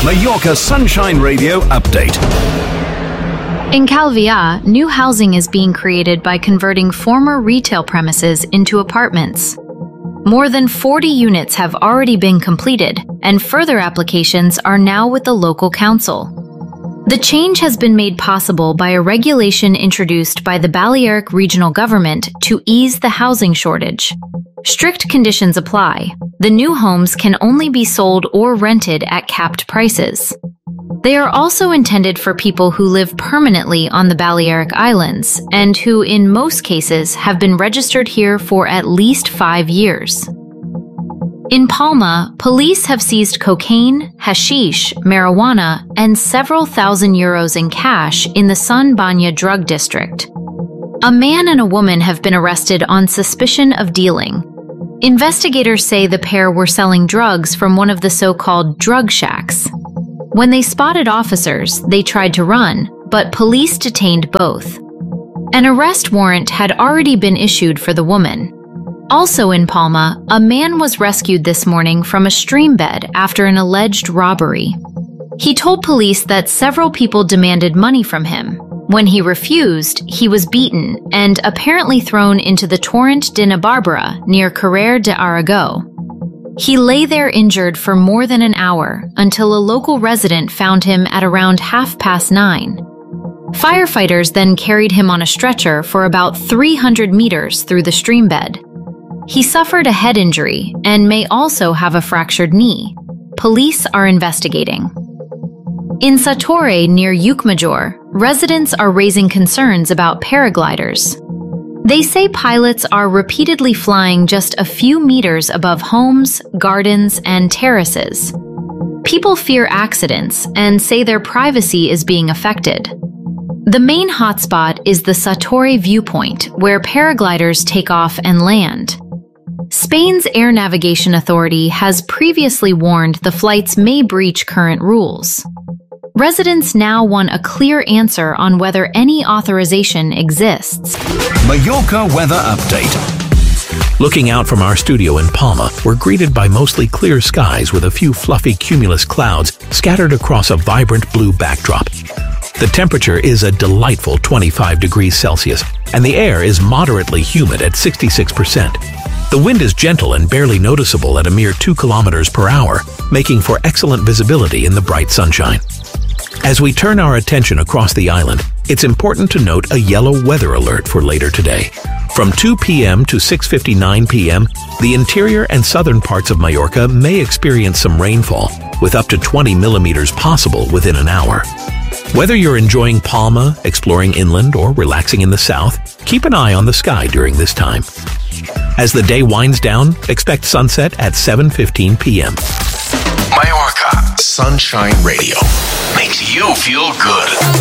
Mallorca Sunshine Radio Update. In Calvià, new housing is being created by converting former retail premises into apartments. More than 40 units have already been completed, and further applications are now with the local council. The change has been made possible by a regulation introduced by the Balearic Regional Government to ease the housing shortage. Strict conditions apply. The new homes can only be sold or rented at capped prices. They are also intended for people who live permanently on the Balearic Islands and who, in most cases, have been registered here for at least 5 years. In Palma, police have seized cocaine, hashish, marijuana, and several thousand euros in cash in the Son Banya drug district. A man and a woman have been arrested on suspicion of dealing. Investigators say the pair were selling drugs from one of the so-called drug shacks. When they spotted officers, they tried to run, but police detained both. An arrest warrant had already been issued for the woman. Also in Palma, a man was rescued this morning from a stream bed after an alleged robbery. He told police that several people demanded money from him. When he refused, he was beaten and apparently thrown into the Torrent de Barbara near Carrer de Aragó. He lay there injured for more than an hour until a local resident found him at around 9:30. Firefighters then carried him on a stretcher for about 300 meters through the stream bed. He suffered a head injury and may also have a fractured knee. Police are investigating. In Satorre near Llucmajor, residents are raising concerns about paragliders. They say pilots are repeatedly flying just a few meters above homes, gardens, and terraces. People fear accidents and say their privacy is being affected. The main hotspot is the Satorre viewpoint, where paragliders take off and land. Spain's Air Navigation Authority has previously warned the flights may breach current rules. Residents now want a clear answer on whether any authorization exists. Mallorca Weather Update. Looking out from our studio in Palma, we're greeted by mostly clear skies with a few fluffy cumulus clouds scattered across a vibrant blue backdrop. The temperature is a delightful 25 degrees Celsius, and the air is moderately humid at 66%. The wind is gentle and barely noticeable at a mere 2 kilometers per hour, making for excellent visibility in the bright sunshine. As we turn our attention across the island, it's important to note a yellow weather alert for later today. From 2 p.m. to 6:59 p.m., the interior and southern parts of Mallorca may experience some rainfall, with up to 20 millimeters possible within an hour. Whether you're enjoying Palma, exploring inland, or relaxing in the south, keep an eye on the sky during this time. As the day winds down, expect sunset at 7:15 p.m. Mallorca Sunshine Radio makes you feel good.